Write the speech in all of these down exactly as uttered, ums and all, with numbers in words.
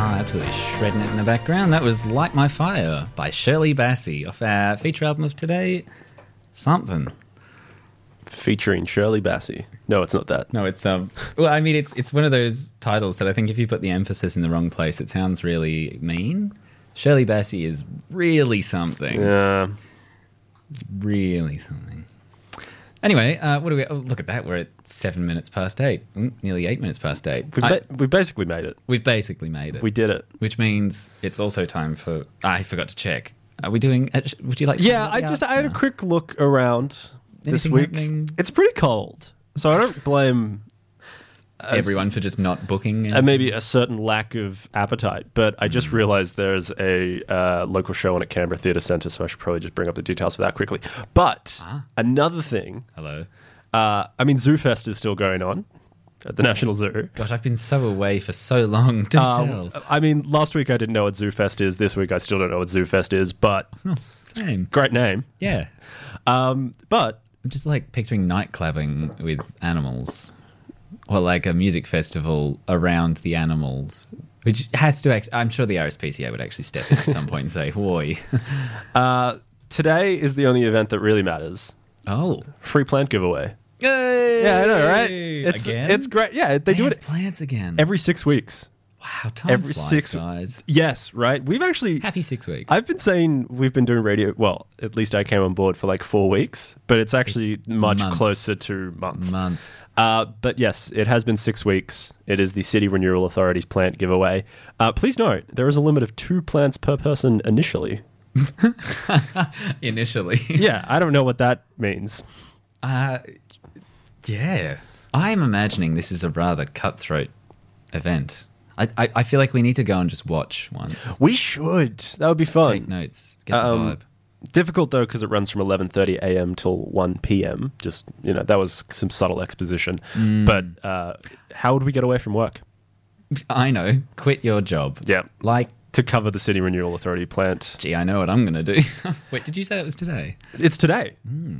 absolutely shredding it in the background. That was Light My Fire by Shirley Bassey off our feature album of today, Something. Featuring Shirley Bassey. No, it's not that. No, it's um. Well, I mean, it's it's one of those titles that I think if you put the emphasis in the wrong place, it sounds really mean. Shirley Bassey is really something. Yeah. It's really something. Anyway, uh, what do we... Oh, look at that. We're at seven minutes past eight. Mm, nearly eight minutes past eight. We've, I, ba- we've basically made it. we've basically made it. We did it. Which means it's also time for... I forgot to check. Are we doing... Uh, would you like to... Yeah, I just I had a quick look around this Anything week. happening? It's pretty cold, so I don't blame everyone for just not booking. and maybe a certain lack of appetite. But I just realised there's a uh, local show on at Canberra Theatre Centre, so I should probably just bring up the details for that quickly. But Ah. another thing, Hello. uh, I mean, ZooFest is still going on at the National Zoo. Gosh, I've been so away for so long. Do Um, tell. I mean, last week I didn't know what ZooFest is. This week I still don't know what ZooFest is, but Same. great name. Yeah. Um, but I'm just like picturing night clubbing with animals. Or like a music festival around the animals. Which has to act... I'm sure the R S P C A would actually step in at some point and say, "Woi." uh, today is the only event that really matters. Oh. Free plant giveaway. Hey! Yeah, I know, right? It's, Again? It's great. Yeah, they, do have it plants again. every six weeks. wow, time every flies, six- guys. Yes, right? We've actually... Happy six weeks. I've been saying we've been doing radio... Well, at least I came on board for like four weeks, but it's actually much Months. closer to months. Months. Uh, but yes, it has been six weeks. It is the City Renewal Authority's plant giveaway. Uh, please note, there is a limit of two plants per person initially. Initially. Yeah, I don't know what that means. Uh, yeah. I'm imagining this is a rather cutthroat event. I, I, I feel like we need to go and just watch once. We should. That would be fun. Take notes. Get the Um, vibe. Difficult though because it runs from eleven thirty a.m. till one p.m. Just, you know, that was some subtle exposition. Mm. But uh, how would we get away from work? I know. Quit your job. Yeah. Like, To cover the City Renewal Authority plant. gee, I know what I'm going to do. Wait, did you say that was today? It's today.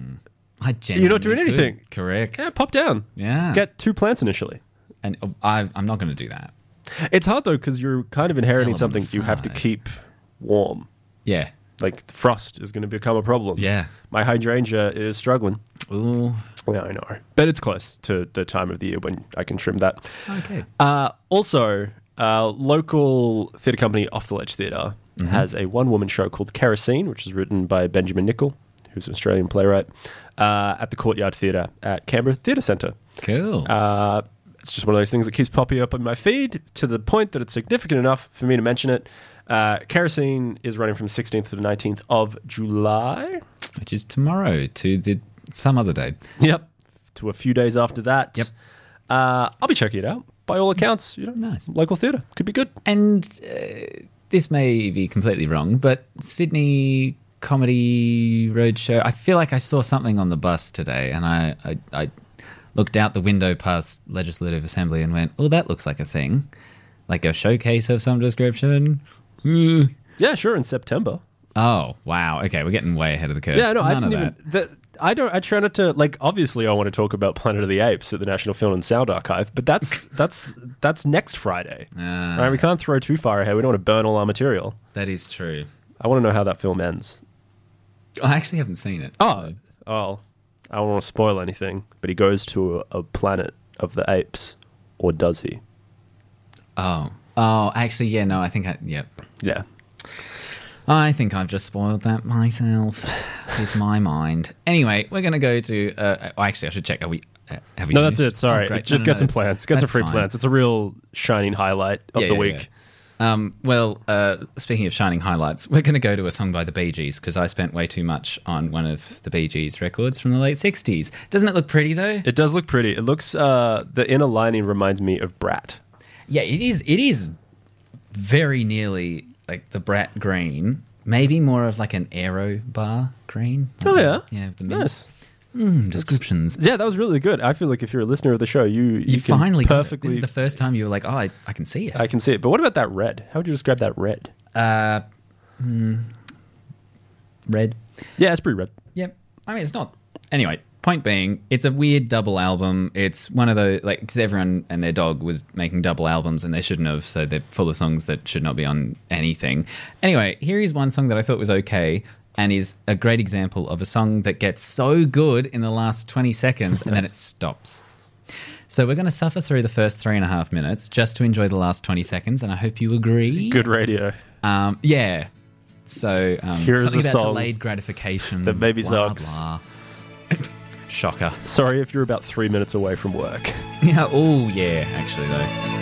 I genuinely You're not doing could. anything. Correct. Yeah, pop down. Yeah. Get two plants initially. And uh, I, I'm not going to do that. It's hard though because you're kind of inheriting Sell them something you have to inside. keep warm. Yeah. Like the frost is going to become a problem. Yeah. My hydrangea is struggling. Ooh. Yeah, I know. But it's close to the time of the year when I can trim that. Okay. Uh, also, uh, local theatre company Off the Ledge Theatre has a one-woman show called Kerosene, which is written by Benjamin Nicol, who's an Australian playwright, uh, at the Courtyard Theatre at Canberra Theatre Centre. Cool. Uh, it's just one of those things that keeps popping up on my feed to the point that it's significant enough for me to mention it. Uh, Kerosene is running from the sixteenth to the nineteenth of July. Which is tomorrow to the some other day. Yep. To a few days after that. Yep. Uh, I'll be checking it out. By all accounts, you know, Nice. local theatre. Could be good. And uh, this may be completely wrong, but Sydney Comedy Roadshow, I feel like I saw something on the bus today, and I, I, I looked out the window past Legislative Assembly and went, oh, that looks like a thing. Like a showcase of some description. Ooh. Yeah, sure, in September. Oh, wow. Okay, we're getting way ahead of the curve. Yeah, no, I None didn't of even... that. The, I don't. I try not to... Like, obviously, I want to talk about Planet of the Apes at the National Film and Sound Archive, but that's that's that's next Friday. Ah. Right? We can't throw too far ahead. We don't want to burn all our material. That is true. I want to know how that film ends. I actually haven't seen it. Oh, oh, I don't want to spoil anything, but he goes to a, a planet of the apes, or does he? Oh. Oh, actually, yeah, no, I think I... Yep. Yeah. I think I've just spoiled that myself with my mind. Anyway, we're going to go to... Uh, oh, actually, I should check. Are we... Uh, have we No, that's finished? it. Sorry. Oh, great. Just No, no, get no. some plants. Get some That's free fine. plants. It's a real shining highlight of Yeah, the yeah, week. yeah. Um, well, uh, speaking of shining highlights, we're going to go to a song by the Bee Gees because I spent way too much on one of the Bee Gees records from the late sixties. Doesn't it look pretty, though? It does look pretty. It looks... Uh, the inner lining reminds me of Brat. Yeah, it is. It is very nearly like the Brat green. Maybe more of like an Aero bar green. Oh, yeah. Yeah, the mint. Nice. Mm, descriptions. Yeah, that was really good. I feel like if you're a listener of the show, you you, You can finally got it. perfectly. This is the first time you were like, oh, I, I can see it. I can see it. But what about that red? How would you describe that red? Uh, mm, red. Yeah, it's pretty red. Yep. I mean, it's not. Anyway, point being, it's a weird double album. It's one of those, like, because everyone and their dog was making double albums and they shouldn't have, so they're full of songs that should not be on anything. Anyway, here is one song that I thought was okay and is a great example of a song that gets so good in the last twenty seconds and then it stops. So we're going to suffer through the first three and a half minutes just to enjoy the last twenty seconds, and I hope you agree. Good radio. Um, yeah. So um, Here is something a about song delayed gratification. that maybe blah, sucks. blah. Shocker. Sorry if you're about three minutes away from work. Yeah. Oh, yeah. Actually, though.